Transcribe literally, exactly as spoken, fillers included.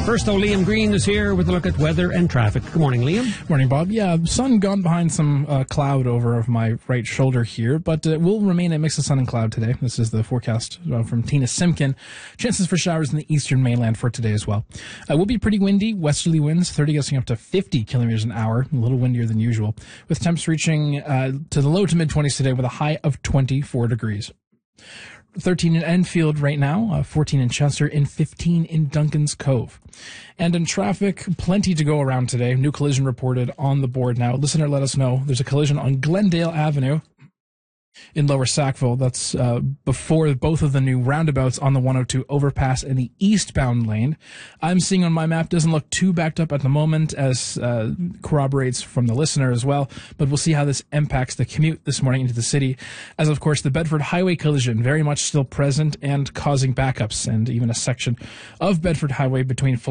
First, though, Liam Green is here with a look at weather and traffic. Good morning, Liam. Morning, Bob. Yeah, sun gone behind some uh, cloud over of my right shoulder here, but it will remain a mix of sun and cloud today. This is the forecast uh, from Tina Simkin. Chances for showers in the eastern mainland for today as well. It uh, will be pretty windy, westerly winds, thirty gusting up to fifty kilometers an hour, a little windier than usual, with temps reaching uh, to the low to mid-twenties today with a high of twenty-four degrees. thirteen in Enfield right now, uh, fourteen in Chester, and fifteen in Duncan's Cove. And in traffic, plenty to go around today. New collision reported on the board now. Listener, let us know. There's a collision on Glendale Avenue in Lower Sackville. That's uh, before both of the new roundabouts on the one oh two overpass in the eastbound lane. I'm seeing on my map, doesn't look too backed up at the moment, as uh, corroborates from the listener as well, but we'll see how this impacts the commute this morning into the city, as of course the Bedford Highway collision very much still present and causing backups, and even a section of Bedford Highway between